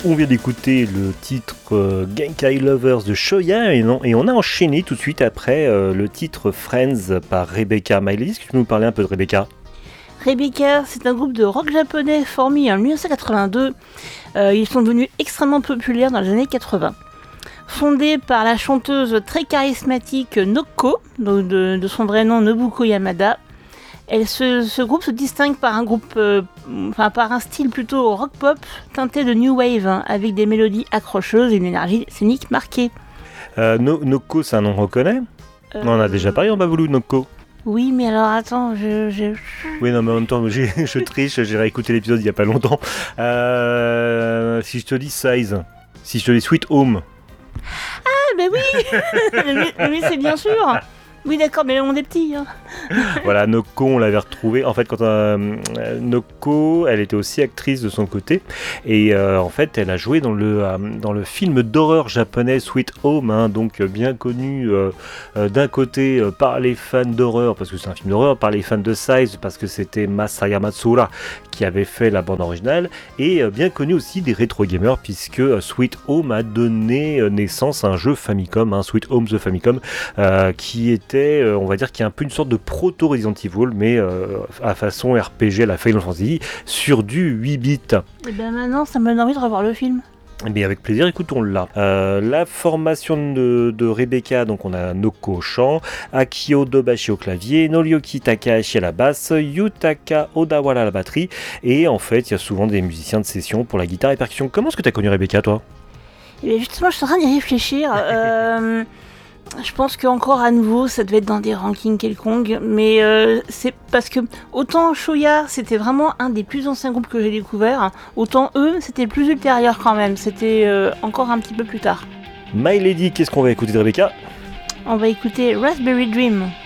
On vient d'écouter le titre Genkai Lovers de Shoya et on a enchaîné tout de suite après le titre Friends par Rebecca. Miley, est-ce que tu peux nous parler un peu de Rebecca ? Rebecca, c'est un groupe de rock japonais formé en 1982. Ils sont devenus extrêmement populaires dans les années 80. Fondé par la chanteuse très charismatique Noko, donc de son vrai nom Nobuko Yamada, ce groupe se distingue par par un style plutôt rock pop teinté de new wave, avec des mélodies accrocheuses et une énergie scénique marquée. Noko, c'est un nom qu'on reconnaît ? On en a déjà parlé en Baboulou, Noko. Oui, mais alors attends, Oui, non, mais en même temps, je triche, j'ai réécouté l'épisode il y a pas longtemps. Si je te dis Size, si je te dis Sweet Home. Ah, ben oui mais c'est bien sûr. Oui, d'accord, mais on est petits. Hein. Voilà, Noko, on l'avait retrouvée. En fait, Noko, elle était aussi actrice de son côté. Et en fait, elle a joué dans le film d'horreur japonais Sweet Home, hein, donc bien connu d'un côté par les fans d'horreur, parce que c'est un film d'horreur, par les fans de Size, parce que c'était Masaya Matsuura qui avait fait la bande originale, et bien connu aussi des rétro gamers, puisque Sweet Home a donné naissance à un jeu Famicom, Sweet Home The Famicom, qui était on va dire qu'il y a un peu une sorte de proto Resident Evil, mais à façon RPG à la Final Fantasy, sur du 8 bits. Et bien maintenant, ça me donne envie de revoir le film. Eh bien, avec plaisir, écoutons-la. La formation de Rebecca, donc on a Noko au chant, Akio Dobashi au clavier, Noriyuki Takahashi à la basse, Yutaka Odawara à la batterie, et en fait, il y a souvent des musiciens de session pour la guitare et percussion. Comment est-ce que tu as connu Rebecca, toi ? Eh bien, justement, je suis en train d'y réfléchir. Je pense qu'encore à nouveau, ça devait être dans des rankings quelconques, mais c'est parce que autant Shoya, c'était vraiment un des plus anciens groupes que j'ai découvert, autant eux, c'était plus ultérieur quand même, c'était encore un petit peu plus tard. My Lady, qu'est-ce qu'on va écouter de Rebecca ? On va écouter Raspberry Dream.